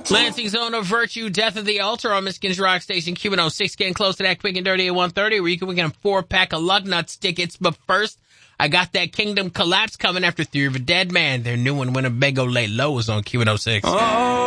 Lansing Zone of Virtue, Death of the Altar on Michigan's Rock Station, Q106. Getting close to that quick and dirty at 1:30, where you can win a 4-pack of Lug Nuts tickets. But first, I got that Kingdom Collapse coming after Theory of a Dead Man. Their new one, Winnebago Lay Low, is on Q106. Oh.